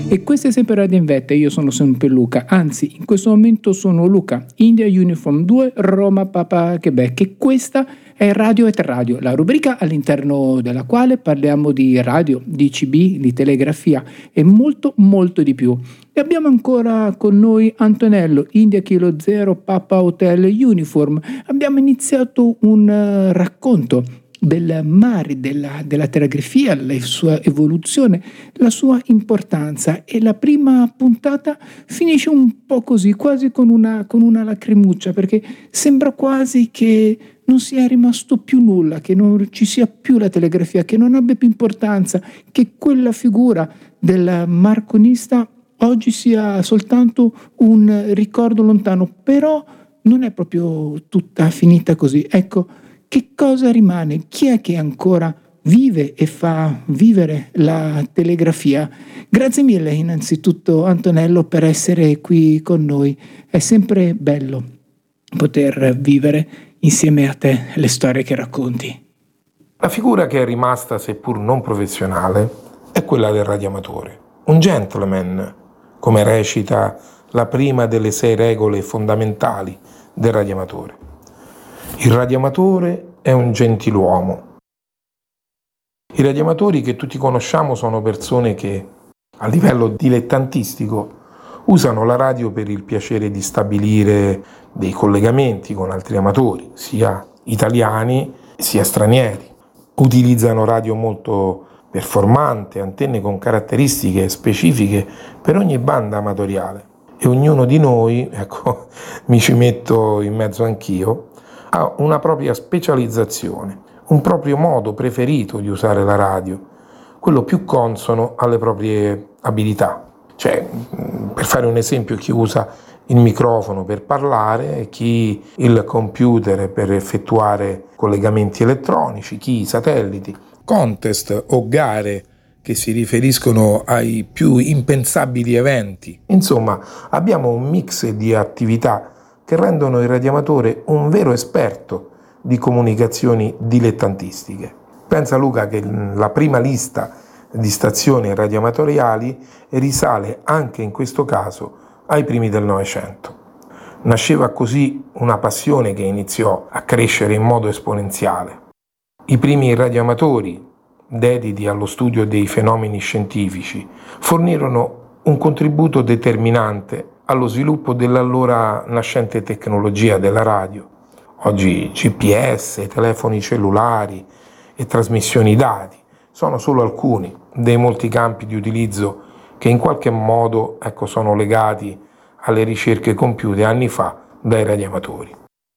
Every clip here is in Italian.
E questa è sempre Radio in Vetta, io sono sempre Luca, anzi in questo momento sono Luca, India Uniform 2, Roma Papa Quebec, e questa è Radio et Radio, la rubrica all'interno della quale parliamo di radio, di CB, di telegrafia e molto molto di più. E abbiamo ancora con noi Antonello, India Kilo 0 Papa Hotel Uniform. Abbiamo iniziato un racconto del mare, della telegrafia, la sua evoluzione, la sua importanza, e la prima puntata finisce un po' così, quasi con una lacrimuccia, perché sembra quasi che non sia rimasto più nulla, che non ci sia più la telegrafia, che non abbia più importanza, che quella figura del marconista oggi sia soltanto un ricordo lontano. Però non è proprio tutta finita così. Ecco, che cosa rimane? Chi è che ancora vive e fa vivere la telegrafia? Grazie mille innanzitutto Antonello per essere qui con noi. È sempre bello poter vivere insieme a te le storie che racconti. La figura che è rimasta, seppur non professionale, è quella del radioamatore. Un gentleman, come recita la prima delle 6 regole fondamentali del radioamatore. Il radioamatore è un gentiluomo. I radioamatori che tutti conosciamo sono persone che, a livello dilettantistico, usano la radio per il piacere di stabilire dei collegamenti con altri amatori, sia italiani sia stranieri. Utilizzano radio molto performante, antenne con caratteristiche specifiche per ogni banda amatoriale. E ognuno di noi, ecco, mi ci metto in mezzo anch'io, ha una propria specializzazione, un proprio modo preferito di usare la radio, quello più consono alle proprie abilità. Cioè, per fare un esempio, chi usa il microfono per parlare, chi il computer per effettuare collegamenti elettronici, chi i satelliti. Contest o gare che si riferiscono ai più impensabili eventi. Insomma, abbiamo un mix di attività che rendono il radioamatore un vero esperto di comunicazioni dilettantistiche. Pensa Luca che la prima lista di stazioni radioamatoriali risale anche in questo caso ai primi del Novecento. Nasceva così una passione che iniziò a crescere in modo esponenziale. I primi radioamatori, dediti allo studio dei fenomeni scientifici, fornirono un contributo determinante allo sviluppo dell'allora nascente tecnologia della radio. Oggi GPS, telefoni cellulari e trasmissioni dati sono solo alcuni dei molti campi di utilizzo che in qualche modo, sono legati alle ricerche compiute anni fa dai radioamatori.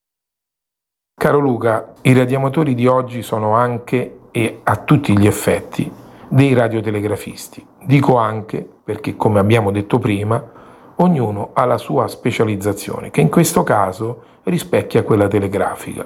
Caro Luca, i radioamatori di oggi sono anche e a tutti gli effetti dei radiotelegrafisti. Dico anche perché, come abbiamo detto prima, ognuno ha la sua specializzazione, che in questo caso rispecchia quella telegrafica.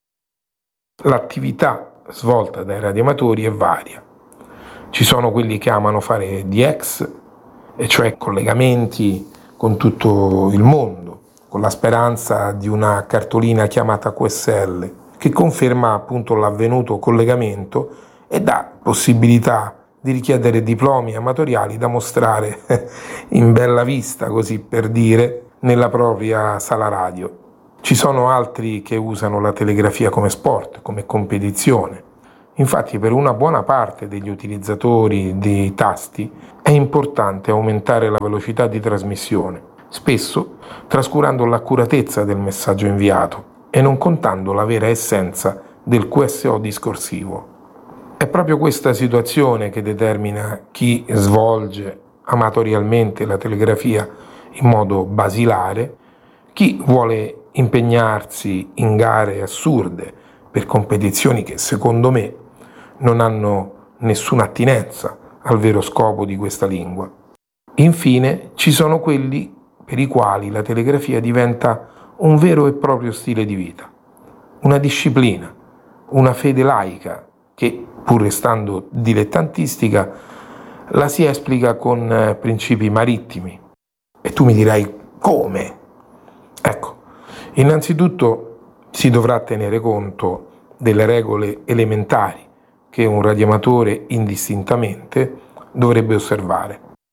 L'attività svolta dai radioamatori è varia. Ci sono quelli che amano fare DX, e cioè collegamenti con tutto il mondo, con la speranza di una cartolina chiamata QSL, che conferma appunto l'avvenuto collegamento e dà possibilità di richiedere diplomi amatoriali da mostrare in bella vista, così per dire, nella propria sala radio. Ci sono altri che usano la telegrafia come sport, come competizione. Infatti, per una buona parte degli utilizzatori dei tasti è importante aumentare la velocità di trasmissione, spesso trascurando l'accuratezza del messaggio inviato e non contando la vera essenza del QSO discorsivo. È proprio questa situazione che determina chi svolge amatorialmente la telegrafia in modo basilare, chi vuole impegnarsi in gare assurde per competizioni che secondo me non hanno nessuna attinenza al vero scopo di questa lingua. Infine ci sono quelli per i quali la telegrafia diventa un vero e proprio stile di vita, una disciplina, una fede laica che, pur restando dilettantistica, la si esplica con principi marittimi. E tu mi dirai come? Ecco, innanzitutto si dovrà tenere conto delle regole elementari che un radioamatore indistintamente dovrebbe osservare.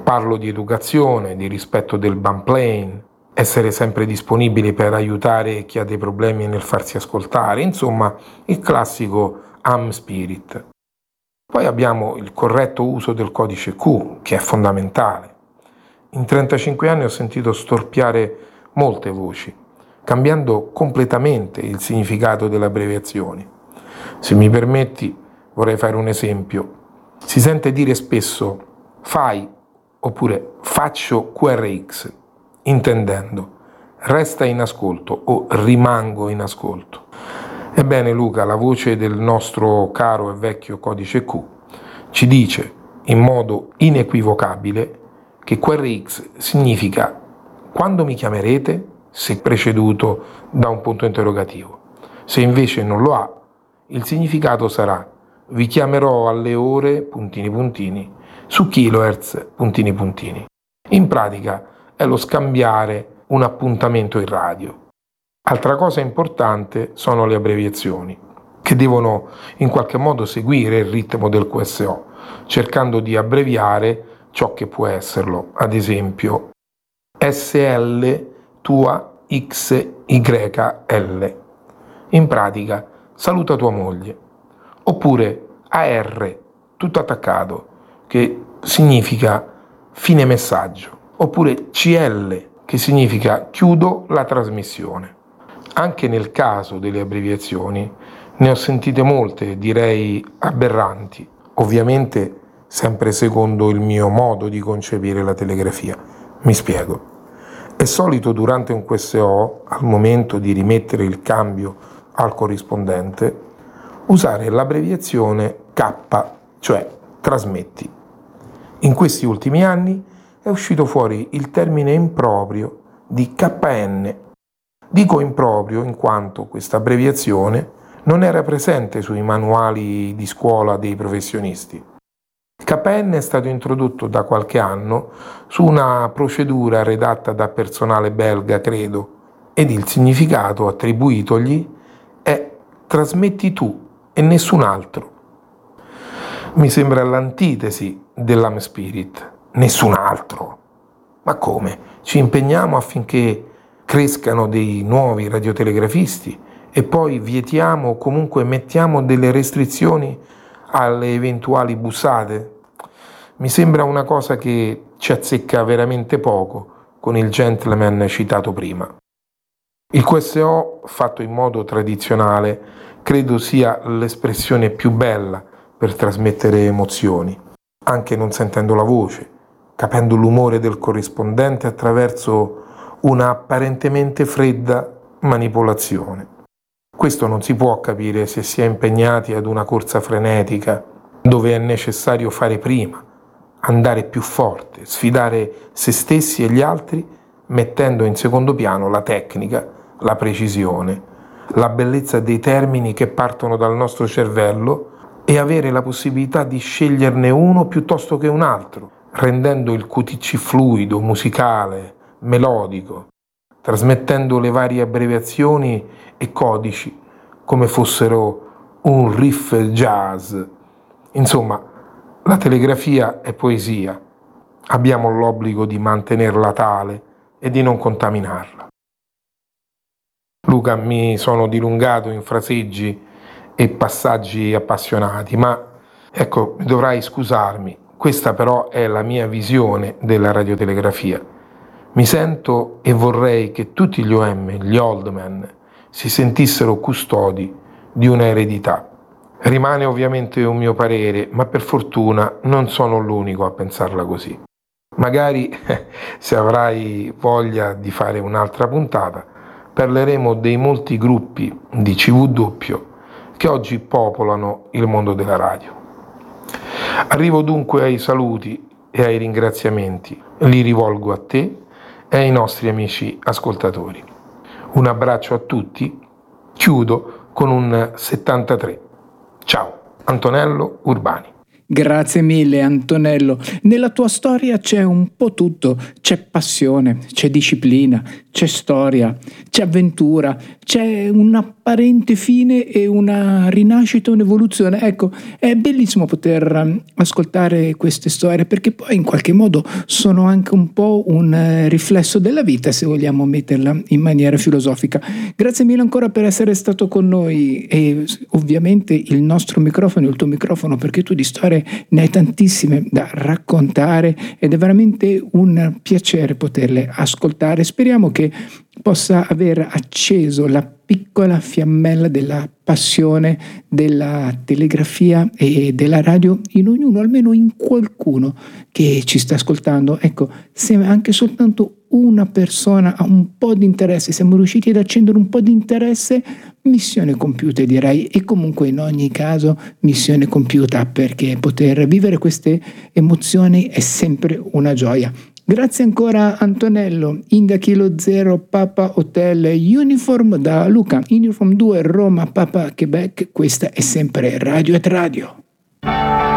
Parlo di educazione, di rispetto del banplane, essere sempre disponibili per aiutare chi ha dei problemi nel farsi ascoltare, insomma il classico Am Spirit. Poi abbiamo il corretto uso del codice Q, che è fondamentale. In 35 anni ho sentito storpiare molte voci, cambiando completamente il significato delle abbreviazioni. Se mi permetti, vorrei fare un esempio. Si sente dire spesso fai oppure faccio QRX, intendendo resta in ascolto o rimango in ascolto. Ebbene Luca, la voce del nostro caro e vecchio codice Q ci dice in modo inequivocabile che QRX significa quando mi chiamerete, se preceduto da un punto interrogativo. Se invece non lo ha, il significato sarà vi chiamerò alle ore puntini puntini su kilohertz puntini puntini. In pratica è lo scambiare un appuntamento in radio. Altra cosa importante sono le abbreviazioni, che devono in qualche modo seguire il ritmo del QSO, cercando di abbreviare ciò che può esserlo, ad esempio SL tua XYL. In pratica, saluta tua moglie. Oppure AR, tutto attaccato, che significa fine messaggio. Oppure CL, che significa chiudo la trasmissione. Anche nel caso delle abbreviazioni ne ho sentite molte, direi aberranti, ovviamente sempre secondo il mio modo di concepire la telegrafia. Mi spiego. È solito durante un QSO, al momento di rimettere il cambio al corrispondente, usare l'abbreviazione K, cioè trasmetti. In questi ultimi anni è uscito fuori il termine improprio di KN. Dico improprio in quanto questa abbreviazione non era presente sui manuali di scuola dei professionisti. KN è stato introdotto da qualche anno su una procedura redatta da personale belga, credo, ed il significato attribuitogli è trasmetti tu e nessun altro. Mi sembra l'antitesi dell'Am Spirit, nessun altro. Ma come? Ci impegniamo affinché crescano dei nuovi radiotelegrafisti e poi vietiamo o comunque mettiamo delle restrizioni alle eventuali bussate? Mi sembra una cosa che ci azzecca veramente poco con il gentleman citato prima. Il QSO fatto in modo tradizionale credo sia l'espressione più bella per trasmettere emozioni, anche non sentendo la voce, capendo l'umore del corrispondente attraverso una apparentemente fredda manipolazione. Questo non si può capire se si è impegnati ad una corsa frenetica, dove è necessario fare prima, andare più forte, sfidare se stessi e gli altri, mettendo in secondo piano la tecnica, la precisione, la bellezza dei termini che partono dal nostro cervello e avere la possibilità di sceglierne uno piuttosto che un altro, rendendo il QTC fluido, musicale, melodico, trasmettendo le varie abbreviazioni e codici come fossero un riff jazz. Insomma, la telegrafia è poesia. Abbiamo l'obbligo di mantenerla tale e di non contaminarla. Luca, mi sono dilungato in fraseggi e passaggi appassionati, ma ecco, dovrai scusarmi. Questa però è la mia visione della radiotelegrafia. Mi sento e vorrei che tutti gli OM, gli Oldman, si sentissero custodi di una eredità. Rimane ovviamente un mio parere, ma per fortuna non sono l'unico a pensarla così. Magari, se avrai voglia di fare un'altra puntata, parleremo dei molti gruppi di CV che oggi popolano il mondo della radio. Arrivo dunque ai saluti e ai ringraziamenti. Li rivolgo a te e ai nostri amici ascoltatori. Un abbraccio a tutti. Chiudo con un 73. Ciao, Antonello Urbani. Grazie mille Antonello, nella tua storia c'è un po' tutto, c'è passione, c'è disciplina, c'è storia, c'è avventura, c'è una apparente fine e una rinascita, un'evoluzione. Ecco, è bellissimo poter ascoltare queste storie, perché poi in qualche modo sono anche un po' un riflesso della vita, se vogliamo metterla in maniera filosofica. Grazie mille ancora per essere stato con noi, e ovviamente il nostro microfono, il tuo microfono, perché tu di storie ne hai tantissime da raccontare ed è veramente un piacere poterle ascoltare. Speriamo che possa aver acceso la piccola fiammella della passione della telegrafia e della radio in ognuno, almeno in qualcuno che ci sta ascoltando. Ecco, se anche soltanto una persona ha un po' di interesse, siamo riusciti ad accendere un po' di interesse, missione compiuta, direi. E comunque in ogni caso missione compiuta, perché poter vivere queste emozioni è sempre una gioia. Grazie ancora Antonello, India Kilo 0 Papa Hotel Uniform, da Luca, Uniform 2 Roma Papa Quebec. Questa è sempre Radio et Radio.